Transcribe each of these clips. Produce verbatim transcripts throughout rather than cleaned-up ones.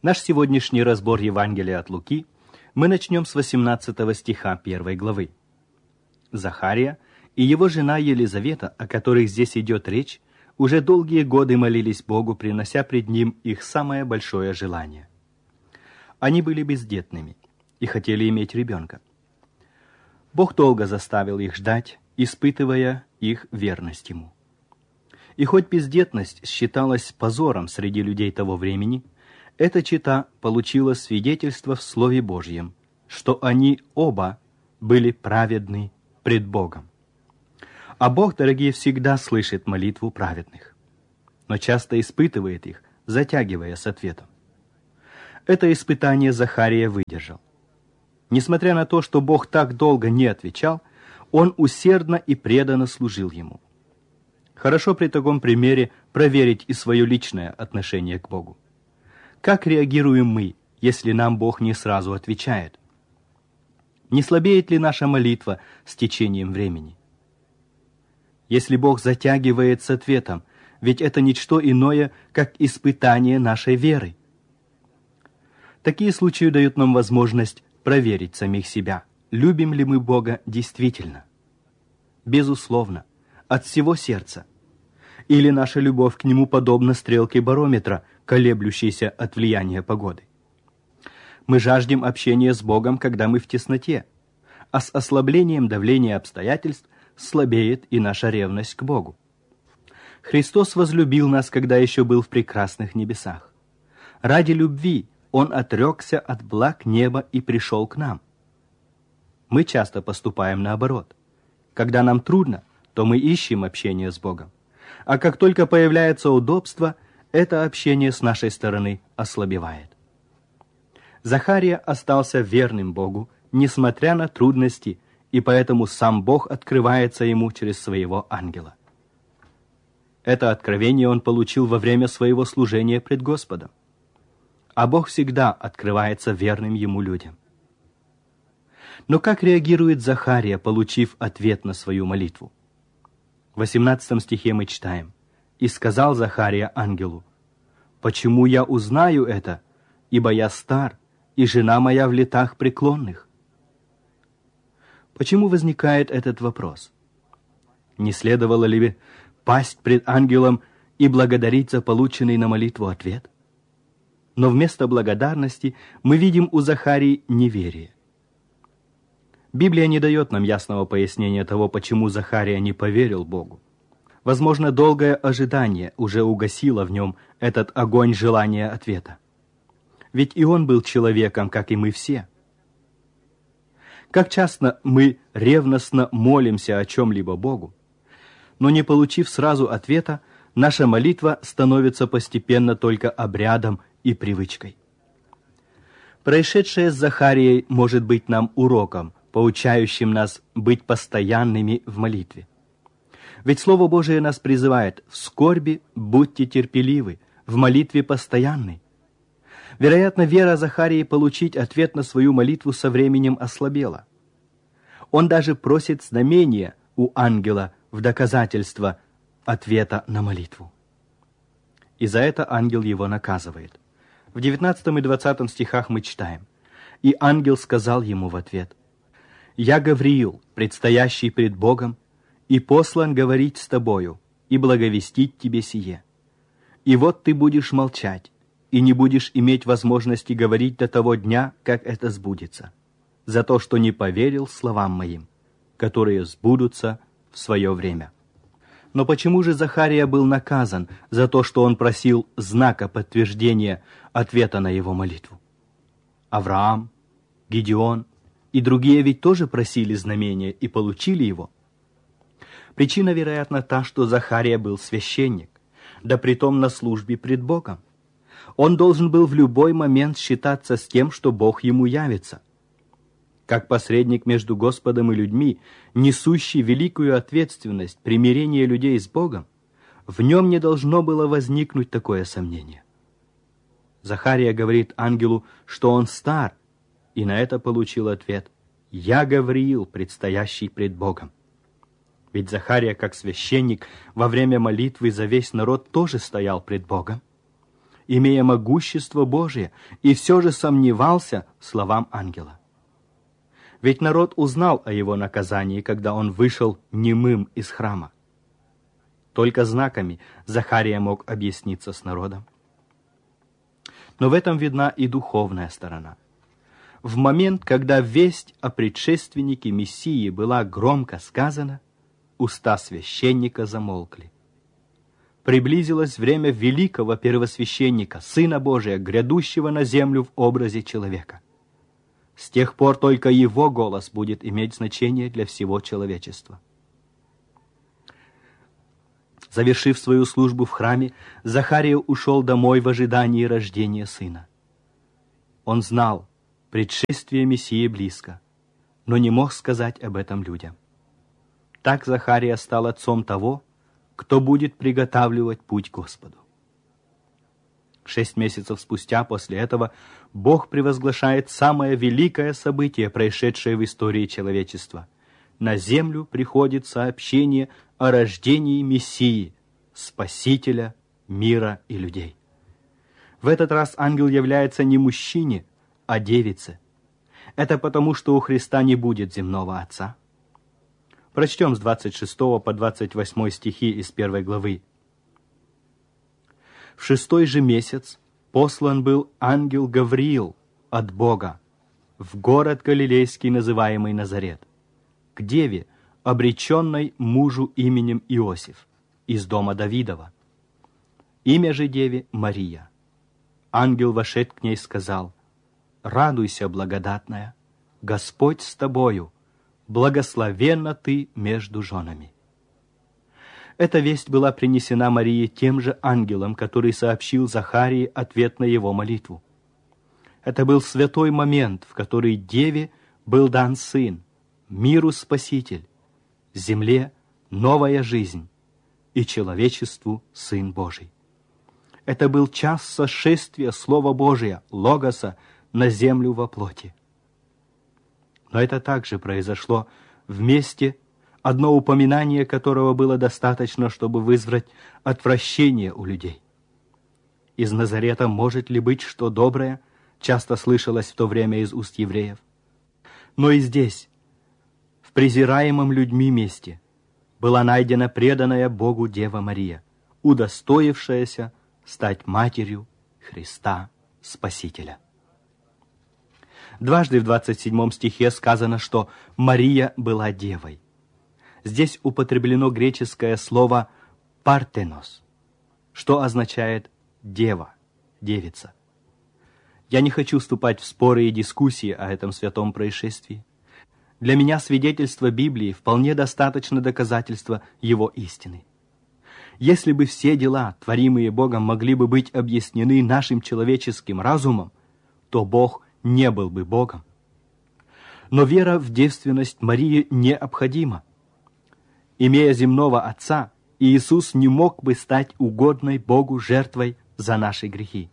Наш сегодняшний разбор Евангелия от Луки мы начнем с восемнадцатого стиха первой главы. Захария и его жена Елизавета, о которых здесь идет речь, уже долгие годы молились Богу, принося пред Ним их самое большое желание. Они были бездетными и хотели иметь ребенка. Бог долго заставил их ждать, испытывая их верность Ему. И хоть бездетность считалась позором среди людей того времени, эта чета получила свидетельство в Слове Божьем, что они оба были праведны пред Богом. А Бог, дорогие, всегда слышит молитву праведных, но часто испытывает их, затягивая с ответом. Это испытание Захария выдержал. Несмотря на то, что Бог так долго не отвечал, он усердно и преданно служил Ему. Хорошо при таком примере проверить и свое личное отношение к Богу. Как реагируем мы, если нам Бог не сразу отвечает? Не слабеет ли наша молитва с течением времени? Если Бог затягивает с ответом, ведь это ничто иное, как испытание нашей веры. Такие случаи дают нам возможность проверить самих себя, любим ли мы Бога действительно. Безусловно, от всего сердца. Или наша любовь к Нему подобна стрелке барометра, колеблющейся от влияния погоды. Мы жаждем общения с Богом, когда мы в тесноте, а с ослаблением давления обстоятельств слабеет и наша ревность к Богу. Христос возлюбил нас, когда еще был в прекрасных небесах. Ради любви Он отрекся от благ неба и пришел к нам. Мы часто поступаем наоборот. Когда нам трудно, то мы ищем общение с Богом. А как только появляется удобство, это общение с нашей стороны ослабевает. Захария остался верным Богу, несмотря на трудности, и поэтому сам Бог открывается ему через своего ангела. Это откровение он получил во время своего служения пред Господом. А Бог всегда открывается верным ему людям. Но как реагирует Захария, получив ответ на свою молитву? В восемнадцатом стихе мы читаем: «И сказал Захария ангелу: почему я узнаю это, ибо я стар, и жена моя в летах преклонных?» Почему возникает этот вопрос? Не следовало ли пасть пред ангелом и благодарить за полученный на молитву ответ? Но вместо благодарности мы видим у Захарии неверие. Библия не дает нам ясного пояснения того, почему Захария не поверил Богу. Возможно, долгое ожидание уже угасило в нем этот огонь желания ответа. Ведь и он был человеком, как и мы все. Как часто мы ревностно молимся о чем-либо Богу, но не получив сразу ответа, наша молитва становится постепенно только обрядом и привычкой. Происшедшее с Захарией может быть нам уроком, поучающим нас быть постоянными в молитве. Ведь Слово Божие нас призывает: в скорби будьте терпеливы, в молитве постоянны. Вероятно, вера Захарии получить ответ на свою молитву со временем ослабела. Он даже просит знамения у ангела в доказательство ответа на молитву. И за это ангел его наказывает. В девятнадцатом и двадцатом стихах мы читаем: «И ангел сказал ему в ответ: я Гавриил, предстоящий пред Богом, и послан говорить с тобою и благовестить тебе сие. И вот ты будешь молчать, и не будешь иметь возможности говорить до того дня, как это сбудется, за то, что не поверил словам моим, которые сбудутся в свое время». Но почему же Захария был наказан за то, что он просил знака подтверждения ответа на его молитву? Авраам, Гидеон и другие ведь тоже просили знамения и получили его. Причина, вероятно, та, что Захария был священник, да притом на службе пред Богом. Он должен был в любой момент считаться с тем, что Бог ему явится. Как посредник между Господом и людьми, несущий великую ответственность примирения людей с Богом, в нем не должно было возникнуть такое сомнение. Захария говорит ангелу, что он стар, и на это получил ответ: «Я Гавриил, предстоящий пред Богом». Ведь Захария, как священник, во время молитвы за весь народ тоже стоял пред Богом. имея могущество Божие, и все же сомневался словам ангела. Ведь народ узнал о его наказании, когда он вышел немым из храма. Только знаками Захария мог объясниться с народом. Но в этом видна и духовная сторона. В момент, когда весть о предшественнике Мессии была громко сказана, уста священника замолкли. Приблизилось время великого первосвященника, Сына Божия, грядущего на землю в образе человека. С тех пор только его голос будет иметь значение для всего человечества. Завершив свою службу в храме, Захария ушел домой в ожидании рождения сына. Он знал, предшествие Мессии близко, но не мог сказать об этом людям. Так Захария стал отцом того, кто будет приготавливать путь Господу. Шесть месяцев спустя после этого Бог превозглашает самое великое событие, происшедшее в истории человечества. На землю приходит сообщение о рождении Мессии, Спасителя мира и людей. В этот раз ангел является не мужчине, а девице. Это потому, что у Христа не будет земного отца. Прочтем с двадцать шестого по двадцать восьмой стихи из первой главы. В шестой же месяц послан был ангел Гавриил от Бога в город Галилейский, называемый Назарет, к деве, обреченной мужу именем Иосиф, из дома Давидова. Имя же деве Мария. Ангел, вошед к ней, сказал: «Радуйся, благодатная, Господь с тобою, благословенна ты между женами». Эта весть была принесена Марии тем же ангелом, который сообщил Захарии ответ на его молитву. Это был святой момент, в который деве был дан сын, миру Спаситель, земле новая жизнь и человечеству Сын Божий. Это был час сошествия Слова Божия, Логоса, на землю во плоти. Но это также произошло в месте, одно упоминание которого было достаточно, чтобы вызвать отвращение у людей. Из Назарета может ли быть что доброе, часто слышалось в то время из уст евреев. Но и здесь, в презираемом людьми месте, была найдена преданная Богу Дева Мария, удостоившаяся стать матерью Христа Спасителя. Дважды в двадцать седьмом стихе сказано, что Мария была девой. Здесь употреблено греческое слово «партенос», что означает «дева», «девица». Я не хочу вступать в споры и дискуссии о этом святом происшествии. Для меня свидетельство Библии вполне достаточно доказательства его истины. Если бы все дела, творимые Богом, могли бы быть объяснены нашим человеческим разумом, то Бог не был бы Богом. Но вера в девственность Марии необходима. Имея земного Отца, Иисус не мог бы стать угодной Богу жертвой за наши грехи.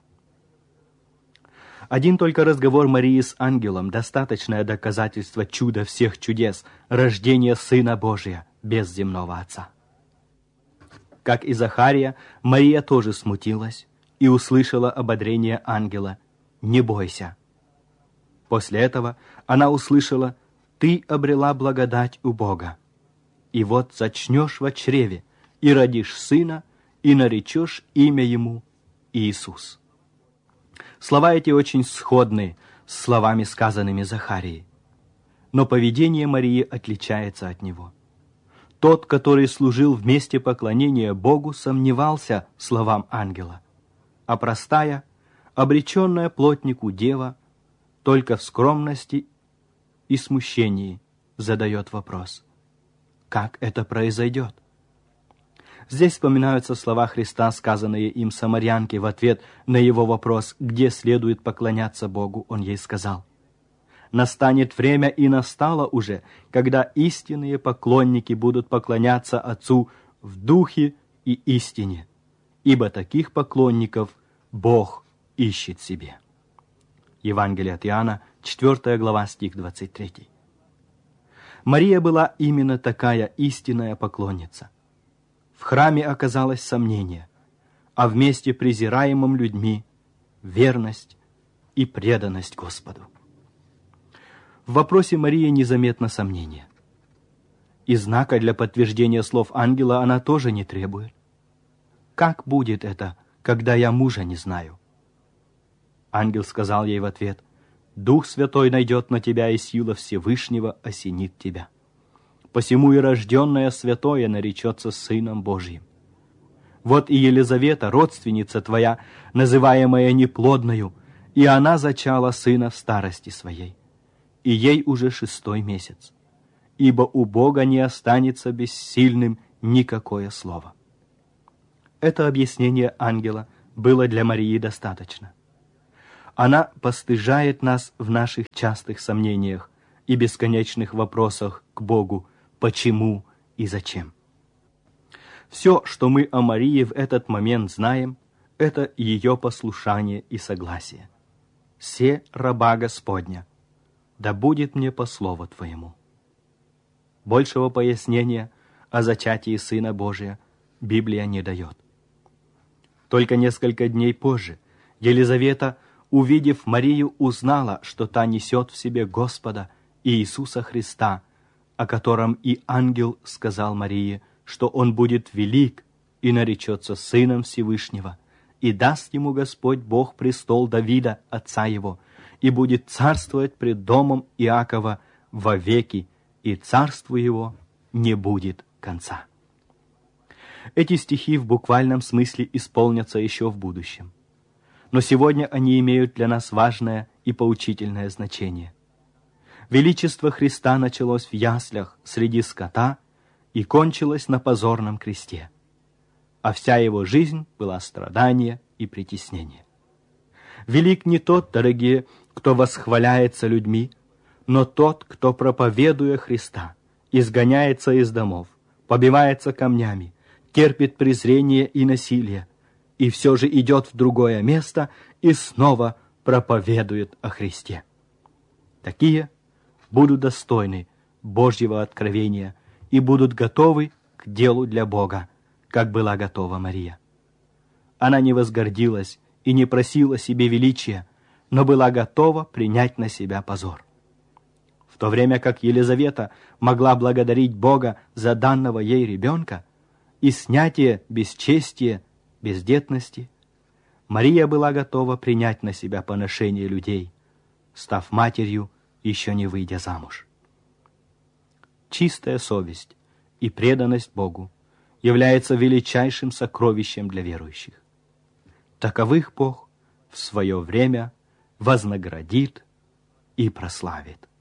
Один только разговор Марии с ангелом – достаточное доказательство чуда всех чудес, рождения Сына Божия без земного Отца. Как и Захария, Мария тоже смутилась и услышала ободрение ангела: «Не бойся». После этого она услышала: «Ты обрела благодать у Бога, и вот зачнешь во чреве, и родишь сына, и наречешь имя ему Иисус». Слова эти очень сходны с словами, сказанными Захарией. Но поведение Марии отличается от него. Тот, который служил в месте поклонения Богу, сомневался словам ангела, а простая, обреченная плотнику дева, только в скромности и смущении задает вопрос: как это произойдет? Здесь вспоминаются слова Христа, сказанные им самарянке в ответ на его вопрос, где следует поклоняться Богу. Он ей сказал: «Настанет время, и настало уже, когда истинные поклонники будут поклоняться Отцу в духе и истине, ибо таких поклонников Бог ищет себе». Евангелие от Иоанна, четвёртая глава, стих двадцать третий. Мария была именно такая истинная поклонница. В храме оказалось сомнение. а вместе презираемым людьми верность и преданность Господу. В вопросе Марии незаметно сомнение. И знака для подтверждения слов ангела она тоже не требует. «Как будет это, когда я мужа не знаю?» Ангел сказал ей в ответ: «Дух Святой найдет на тебя, и сила Всевышнего осенит тебя. Посему и рожденное святое наречется Сыном Божьим. Вот и Елизавета, родственница твоя, называемая неплодною, и она зачала сына в старости своей, и ей уже шестой месяц. Ибо у Бога не останется бессильным никакое слово». Это объяснение ангела было для Марии достаточно. Она постыжает нас в наших частых сомнениях и бесконечных вопросах к Богу: почему и зачем. Все, что мы о Марии в этот момент знаем, это ее послушание и согласие. «Се раба Господня, да будет мне по слову Твоему». Большего пояснения о зачатии Сына Божия Библия не дает. Только несколько дней позже Елизавета, увидев Марию, узнала, что та несет в себе Господа Иисуса Христа, о котором и ангел сказал Марии, что Он будет велик и наречется Сыном Всевышнего, и даст ему Господь Бог престол Давида, отца его, и будет царствовать пред домом Иакова вовеки, и царству его не будет конца. Эти стихи в буквальном смысле исполнятся еще в будущем. Но сегодня они имеют для нас важное и поучительное значение. Величество Христа началось в яслях среди скота и кончилось на позорном кресте, а вся его жизнь была страдание и притеснение. Велик не тот, дорогие, кто восхваляется людьми, но тот, кто, проповедуя Христа, изгоняется из домов, побивается камнями, терпит презрение и насилие, и все же идет в другое место и снова проповедует о Христе. Такие будут достойны Божьего откровения и будут готовы к делу для Бога, как была готова Мария. Она не возгордилась и не просила себе величия, но была готова принять на себя позор. В то время как Елизавета могла благодарить Бога за данного ей ребенка и снятие бесчестия, бездетности, Мария была готова принять на себя поношение людей, став матерью, еще не выйдя замуж. Чистая совесть и преданность Богу является величайшим сокровищем для верующих. Таковых Бог в свое время вознаградит и прославит.